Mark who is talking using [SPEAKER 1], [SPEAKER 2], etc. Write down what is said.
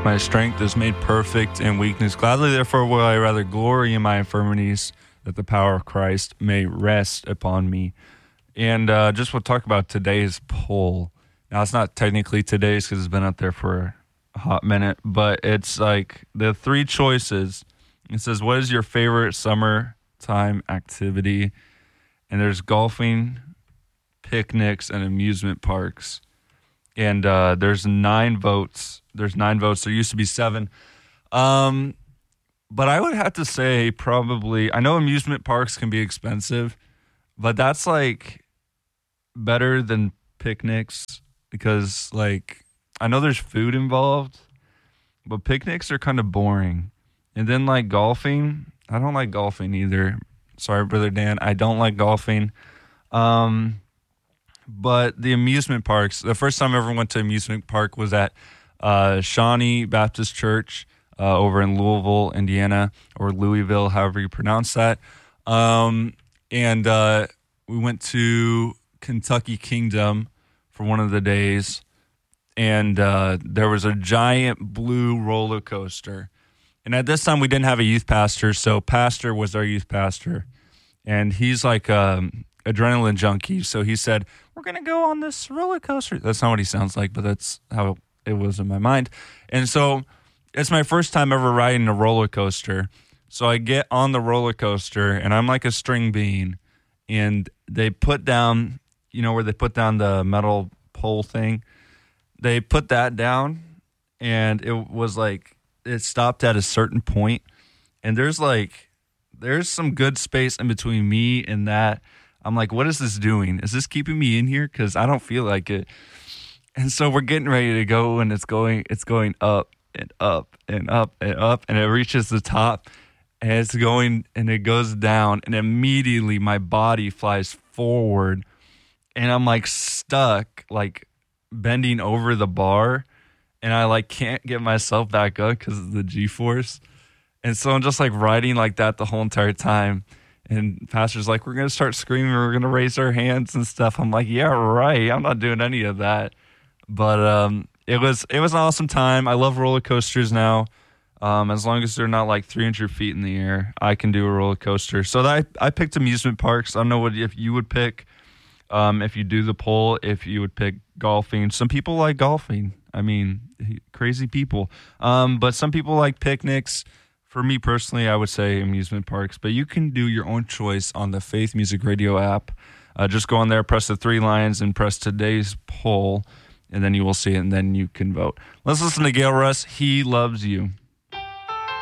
[SPEAKER 1] My strength is made perfect in weakness. Gladly, therefore, will I rather glory in my infirmities, that the power of Christ may rest upon me. And just we'll talk about today's poll. Now, it's not technically today's because it's been up there for a hot minute, but it's like the three choices. It says, what is your favorite summertime activity? And there's golfing, picnics, and amusement parks. And there's 9 votes. There's 9 votes. There used to be 7. But I would have to say probably, I know amusement parks can be expensive, but that's like better than picnics because like I know there's food involved, but picnics are kind of boring. And then like golfing, I don't like golfing either. Sorry, Brother Dan, I don't like golfing. But the amusement parks, the first time I ever went to amusement park was at Shawnee Baptist Church over in Louisville, Indiana, or Louisville, however you pronounce that. And we went to Kentucky Kingdom for one of the days, and there was a giant blue roller coaster. And at this time, we didn't have a youth pastor, so Pastor was our youth pastor. And he's like adrenaline junkie, so he said, we're going to go on this roller coaster. That's not what he sounds like, but that's how it was in my mind. And so it's my first time ever riding a roller coaster. So I get on the roller coaster, and I'm like a string bean. And they put down, you know, where they put down the metal pole thing. They put that down, and it was like, it stopped at a certain point. And there's some good space in between me and that. I'm like, what is this doing? Is this keeping me in here? Because I don't feel like it. And so we're getting ready to go, and it's going up and up and up and up, and it reaches the top, and it's going, and it goes down, and immediately my body flies forward, and I'm like stuck, like bending over the bar, and I like can't get myself back up because of the G-force. And so I'm just like riding like that the whole entire time. And Pastor's like, we're going to start screaming. We're going to raise our hands and stuff. I'm like, yeah, right. I'm not doing any of that. But it was an awesome time. I love roller coasters now. As long as they're not like 300 feet in the air, I can do a roller coaster. So I picked amusement parks. I don't know if you would pick, if you do the poll, if you would pick golfing. Some people like golfing. I mean, crazy people. But some people like picnics. For me personally, I would say amusement parks, but you can do your own choice on the Faith Music Radio app. Just go on there, press the 3 lines, and press today's poll, and then you will see it, and then you can vote. Let's listen to Gail Russ, He Loves You.